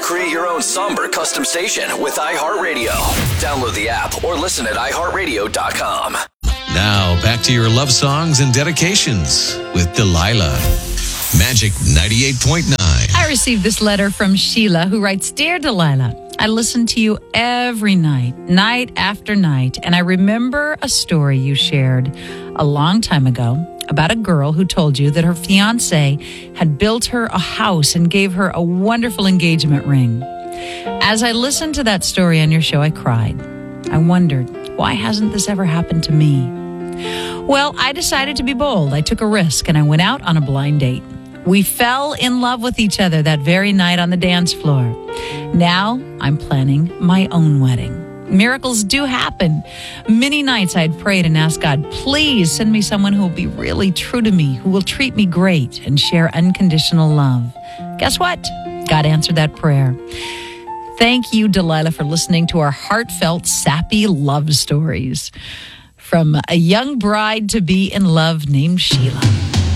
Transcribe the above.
Create your own somber custom station with iHeartRadio. Download the app or listen at iHeartRadio.com. Now, back to your love songs and dedications with Delilah. Magic 98.9. I received this letter from Sheila, who writes, Dear Delilah, I listen to you every night, night after night, and I remember a story you shared a long time ago about a girl who told you that her fiancé had built her a house and gave her a wonderful engagement ring. As I listened to that story on your show, I cried. I wondered, why hasn't this ever happened to me? Well, I decided to be bold. I took a risk and I went out on a blind date. We fell in love with each other that very night on the dance floor. Now I'm planning my own wedding. Miracles do happen. Many nights I'd prayed and asked God, please send me someone who will be really true to me, who will treat me great and share unconditional love. Guess what? God answered that prayer. Thank you, Delilah, for listening to our heartfelt, sappy love stories from a young bride to be in love named Sheila.